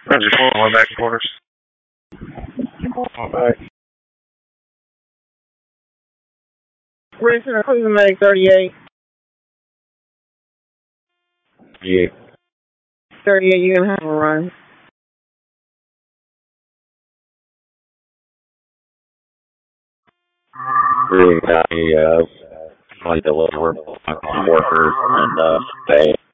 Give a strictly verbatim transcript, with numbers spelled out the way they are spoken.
Roger, four, one back quarters. One back. Richard, cruising Mag thirty-eight. Yeah. thirty-eight, you're going to have a run. Really got me, uh, like the little workers and, uh, they